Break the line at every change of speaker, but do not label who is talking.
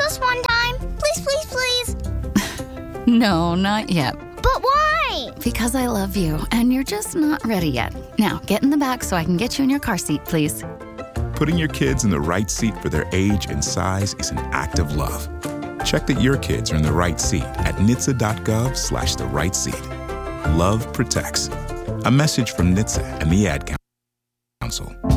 just one time? Please, please, please.
No, not yet.
But why?
Because I love you, and you're just not ready yet. Now, get in the back so I can get you in your car seat, please.
Putting your kids in the right seat for their age and size is an act of love. Check that your kids are in the right seat at NHTSA.gov/the-right seat. Love protects. A message from NHTSA and the Ad Council.